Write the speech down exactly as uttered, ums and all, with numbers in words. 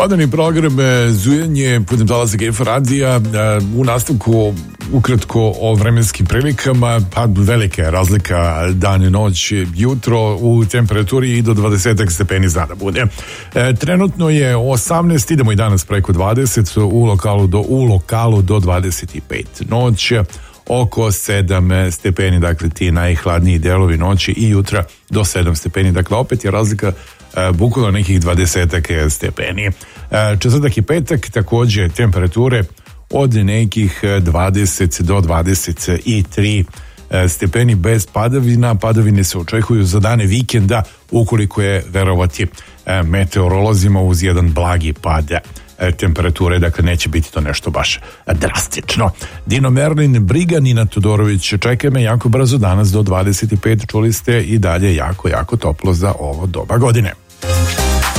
Padani program zujanje putem talasa G F radija. U nastavku ukratko o vremenskim prilikama, pa velika je razlika dan i noć, jutro u temperaturi i do dvadeset stepeni zna da bude. E, trenutno je osamnaest, idemo i danas preko dvadeset, u lokalu do, u lokalu do dvadeset pet. Noć oko sedam stepeni, dakle ti najhladniji delovi noći i jutra do sedam stepeni, dakle opet je razlika e, bukvalno nekih dvadeset stepeni. E, četvrtak i petak takođe temperature od nekih dvadeset do dvadeset tri stepeni bez padavina. Padavine se očekuju za dane vikenda ukoliko je verovati meteorolozima uz jedan blagi pad temperature, dakle neće biti to nešto baš drastično. Dino Merlin, Briga, Nina Todorović, čekaj me jako brzo danas do dvadeset pet, čuli ste, i dalje jako, jako toplo za ovo doba godine.